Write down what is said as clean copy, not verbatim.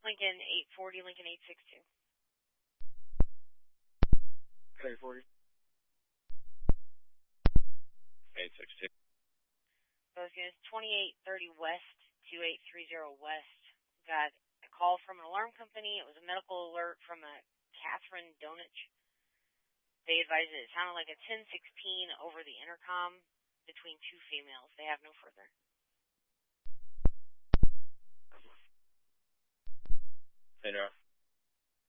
Lincoln 840, Lincoln 862. 840. 862. Those units, 2830 West, 2830 West. Got a call from an alarm company. It was a medical alert from a Catherine Donich. They advised it sounded like a 1016 over the intercom between two females. They have no further. Hey,